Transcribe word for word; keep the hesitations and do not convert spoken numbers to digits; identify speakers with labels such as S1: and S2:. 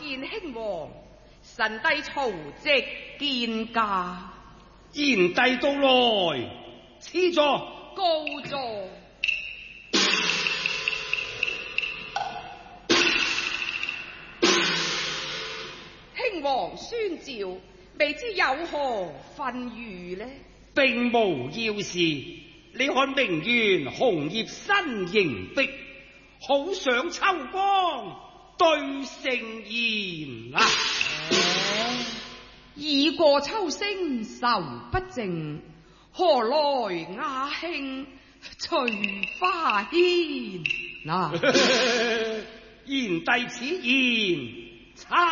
S1: 見興王，臣弟曹植見駕。
S2: 賢弟到來，賜座。
S1: 高座。興王宣召，未知有何訓諭呢？
S2: 並無要事，你看明園紅葉新迎碧，好賞秋光對盛筵啊！
S1: 已過秋聲愁不靜，何來雅興隨花軒嗱？
S2: 賢弟此言